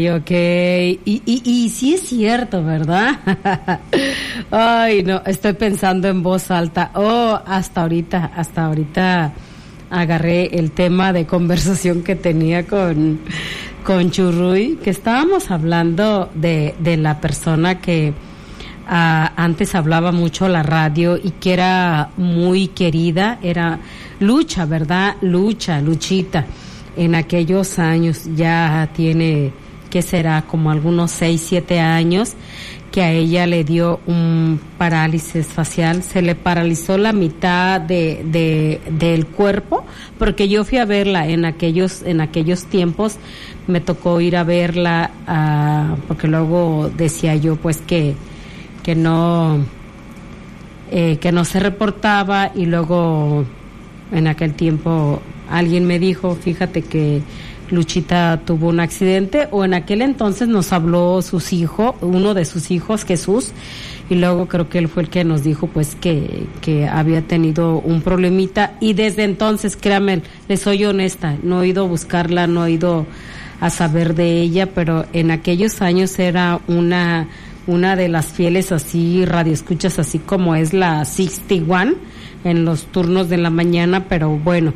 Ok, y sí es cierto, ¿verdad? Ay, no, estoy pensando en voz alta. Hasta ahorita agarré el tema de conversación que tenía con Churruy, que estábamos hablando de la persona que antes hablaba mucho la radio y que era muy querida, era Lucha, ¿verdad? Luchita, en aquellos años, ya tiene, ¿qué será? Como algunos 6, 7 años, que a ella le dio un parálisis facial, se le paralizó la mitad del cuerpo, porque yo fui a verla en aquellos tiempos, me tocó ir a verla, porque luego decía yo pues que no se reportaba, y luego en aquel tiempo alguien me dijo, fíjate que Luchita tuvo un accidente, o en aquel entonces nos habló uno de sus hijos, Jesús, y luego creo que él fue el que nos dijo pues que había tenido un problemita, y desde entonces, créanme, les soy honesta, no he ido a buscarla, no he ido a saber de ella, pero en aquellos años era una de las fieles así radioescuchas, así como es la 61 en los turnos de la mañana, pero bueno,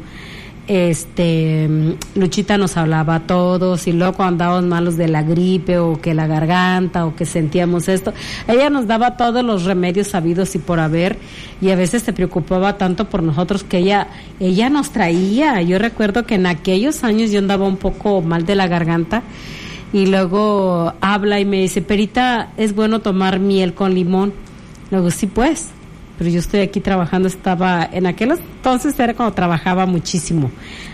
Luchita nos hablaba a todos, y luego cuando andábamos malos de la gripe o que la garganta o que sentíamos esto, ella nos daba todos los remedios sabidos y por haber, y a veces se preocupaba tanto por nosotros que ella nos traía. Yo recuerdo que en aquellos años yo andaba un poco mal de la garganta, y luego habla y me dice, Perita, ¿es bueno tomar miel con limón? Luego, sí, pues, pero yo estoy aquí trabajando, en aquel entonces era cuando trabajaba muchísimo,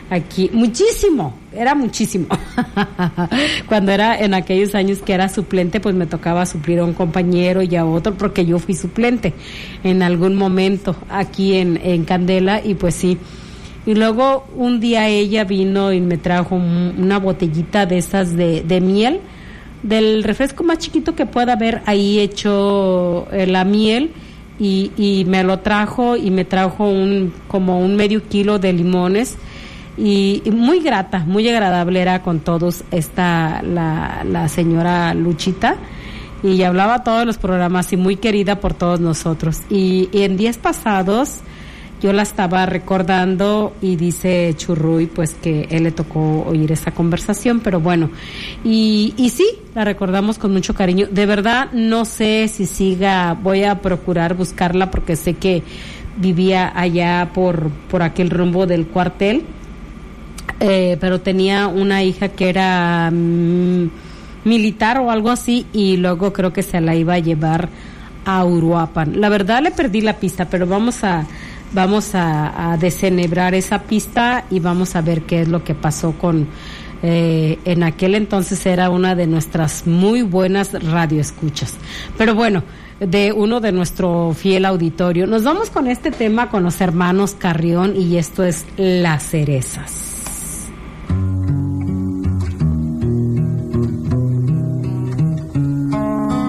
era muchísimo. Cuando era en aquellos años que era suplente, pues me tocaba suplir a un compañero y a otro, porque yo fui suplente en algún momento aquí en Candela, y pues sí. Y luego un día ella vino y me trajo una botellita de esas de miel, del refresco más chiquito que pueda haber ahí hecho la miel, y me lo trajo, y me trajo como un medio kilo de limones, y muy grata, muy agradable era con todos la señora Luchita, y hablaba todos los programas y muy querida por todos nosotros. Y en días pasados yo la estaba recordando, y dice Churruy pues que él le tocó oír esa conversación, pero bueno, y sí, la recordamos con mucho cariño. De verdad no sé si siga, voy a procurar buscarla, porque sé que vivía allá por aquel rumbo del cuartel, pero tenía una hija que era militar o algo así, y luego creo que se la iba a llevar a Uruapan. La verdad le perdí la pista, pero vamos a desenhebrar esa pista y vamos a ver qué es lo que pasó con en aquel entonces era una de nuestras muy buenas radioescuchas, pero bueno, de uno de nuestro fiel auditorio. Nos vamos con este tema con los hermanos Carrión, y esto es Las Cerezas.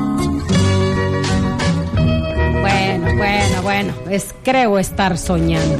Bueno, creo estar soñando.